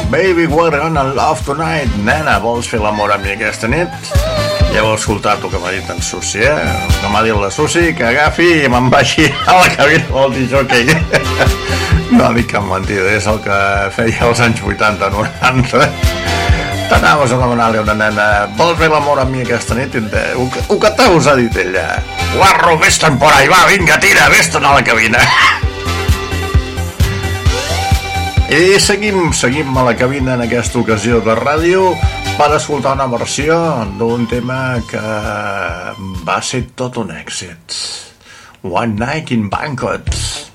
Baby, we're gonna love tonight. Nena, vols fer l'amor amb mi aquesta nit? Ja heu escoltat el que m'ha dit en Susi, que m'ha dit la Susi, que agafi i me'n vagi a la cabina del disjockey. No dic cap mentida, és el que feia als anys 80-90. T'anaves a demanar-li a una nena, vols fer l'amor amb mi aquesta nit? Ho que t'us ha dit ella. Guarro, vés-te'n por ahí, va, vinga, tira, vés-te'n a la cabina. I seguim a la cabina en aquesta ocasió de ràdio per escoltar una versió d'un tema que va ser tot un èxit. One Night in Bangkok.